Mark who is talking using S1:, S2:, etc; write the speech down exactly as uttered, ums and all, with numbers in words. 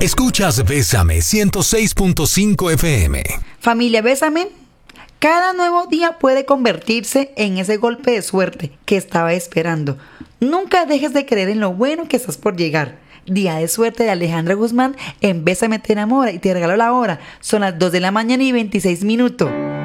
S1: Escuchas Bésame ciento seis punto cinco F M.
S2: Familia Bésame, cada nuevo día puede convertirse en ese golpe de suerte que estaba esperando. Nunca dejes de creer en lo bueno que estás por llegar. Día de suerte de Alejandra Guzmán en Bésame te enamora y te regalo la hora. Son las dos de la mañana y veintiséis minutos.